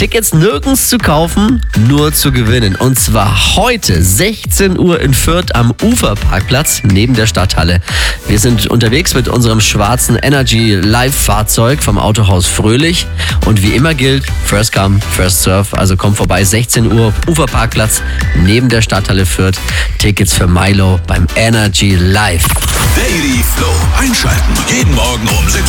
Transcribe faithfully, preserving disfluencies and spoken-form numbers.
Tickets nirgends zu kaufen, nur zu gewinnen. Und zwar heute sechzehn Uhr in Fürth am Uferparkplatz neben der Stadthalle. Wir sind unterwegs mit unserem schwarzen Energy Live-Fahrzeug vom Autohaus Fröhlich. Und wie immer gilt, first come, first serve. Also komm vorbei, sechzehn Uhr, Uferparkplatz neben der Stadthalle Fürth. Tickets für Milo beim Energy Live. Daily Flow einschalten. Jeden Morgen um sechs